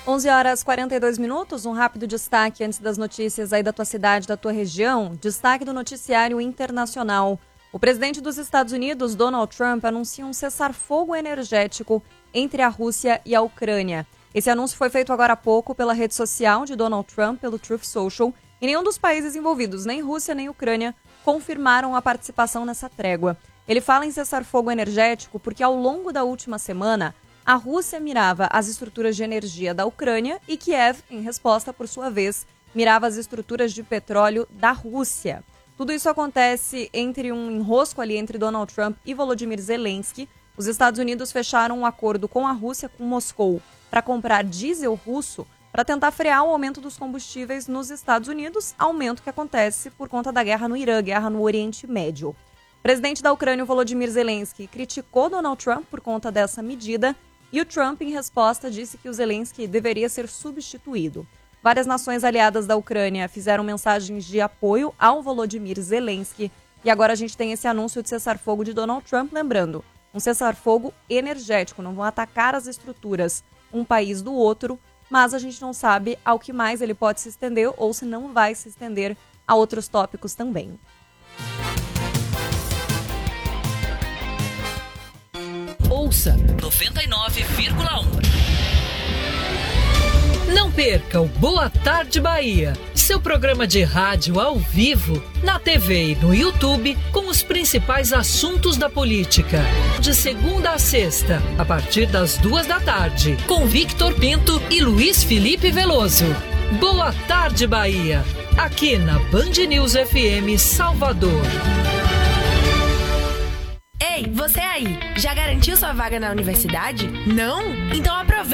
11h42, um rápido destaque antes das notícias aí da tua cidade, da tua região. Destaque do noticiário internacional. O presidente dos Estados Unidos, Donald Trump, anuncia um cessar-fogo energético entre a Rússia e a Ucrânia. Esse anúncio foi feito agora há pouco pela rede social de Donald Trump, pelo Truth Social, e nenhum dos países envolvidos, nem Rússia nem Ucrânia, confirmaram a participação nessa trégua. Ele fala em cessar-fogo energético porque ao longo da última semana, a Rússia mirava as estruturas de energia da Ucrânia e Kiev, em resposta, por sua vez, mirava as estruturas de petróleo da Rússia. Tudo isso acontece entre um enrosco ali entre Donald Trump e Volodymyr Zelensky. Os Estados Unidos fecharam um acordo com a Rússia, com Moscou, para comprar diesel russo para tentar frear o aumento dos combustíveis nos Estados Unidos, aumento que acontece por conta da guerra no Irã, guerra no Oriente Médio. O presidente da Ucrânia, Volodymyr Zelensky, criticou Donald Trump por conta dessa medida e o Trump, em resposta, disse que o Zelensky deveria ser substituído. Várias nações aliadas da Ucrânia fizeram mensagens de apoio ao Volodymyr Zelensky e agora a gente tem esse anúncio de cessar-fogo de Donald Trump, lembrando, um cessar-fogo energético, não vão atacar as estruturas um país do outro, mas a gente não sabe ao que mais ele pode se estender ou se não vai se estender a outros tópicos também. Ouça 99,1. Não perca o Boa Tarde Bahia, seu programa de rádio ao vivo, na TV e no YouTube, com os principais assuntos da política. De segunda a sexta, a partir das 14h, com Victor Pinto e Luiz Felipe Veloso. Boa Tarde Bahia, aqui na Band News FM Salvador. Ei, você aí, já garantiu sua vaga na universidade? Não? Então aproveita!